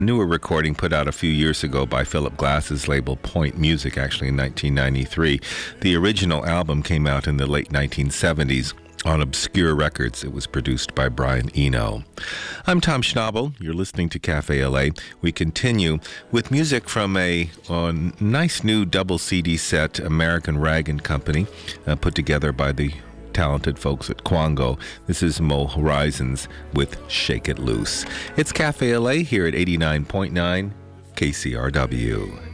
Newer recording put out a few years ago by Philip Glass's label Point Music, actually in 1993. The original album came out in the late 1970s on Obscure Records. It was produced by Brian Eno. I'm Tom Schnabel. You're listening to Cafe LA. We continue with music from a nice new double CD set, American Rag and Company, put together by the talented folks at Quango. This is Mo Horizons with Shake It Loose. It's Cafe LA here at 89.9 KCRW.